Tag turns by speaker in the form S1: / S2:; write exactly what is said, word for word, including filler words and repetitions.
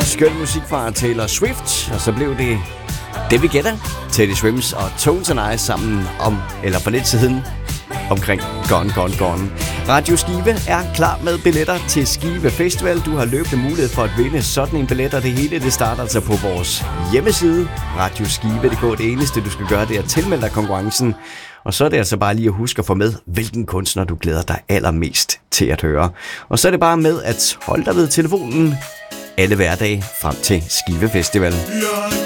S1: skøn musik fra Taylor Swift, og så blev det David Guetta, Teddy Swims og Tones and I sammen om, eller for lidt siden, omkring Gone, Gone, Gone. Radio Skive er klar med billetter til Skive Festival. Du har løbende mulighed for at vinde sådan en billet, og det hele det starter altså på vores hjemmeside, radioskive punktum d k. Det eneste, du skal gøre, det er at tilmelde dig konkurrencen. Og så er det altså bare lige at huske at få med, hvilken kunstner du glæder dig allermest til at høre. Og så er det bare med at holde dig ved telefonen alle hverdage frem til Skive Festival.